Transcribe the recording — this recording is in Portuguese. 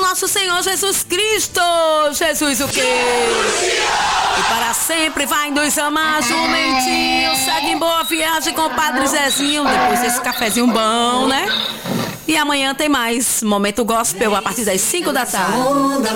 nosso Senhor Jesus Cristo. Jesus o quê? E para sempre vai nos amar, jumentinho. Segue em boa viagem com o Padre Zezinho. Depois desse cafezinho bom, né? E amanhã tem mais Momento Gospel a partir das 5 da tarde.